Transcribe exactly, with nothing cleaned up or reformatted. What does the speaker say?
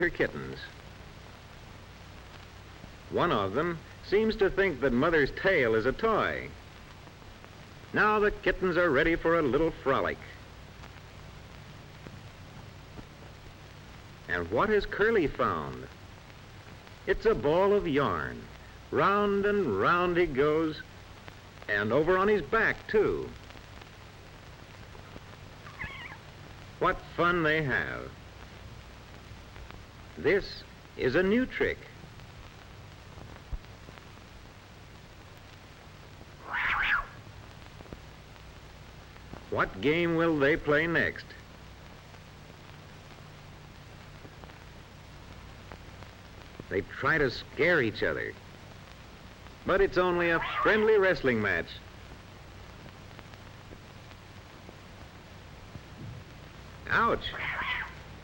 her kittens. One of them seems to think that Mother's tail is a toy. Now the kittens are ready for a little frolic. And what has Curly found? It's a ball of yarn. Round and round he goes, and over on his back, too. What fun they have. This is a new trick. What game will they play next? They try to scare each other. But it's only a friendly wrestling match.